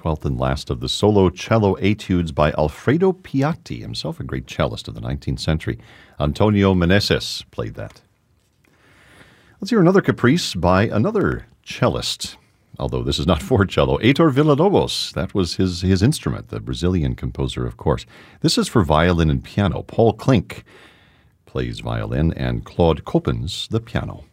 12th and last of the solo cello etudes by Alfredo Piatti, himself a great cellist of the 19th century. Antonio Meneses played that. Let's hear another caprice by another cellist, although this is not for cello. Heitor Villa-Lobos, that was his instrument, the Brazilian composer, of course. This is for violin and piano. Paul Klink plays violin and Claude Coppens the piano.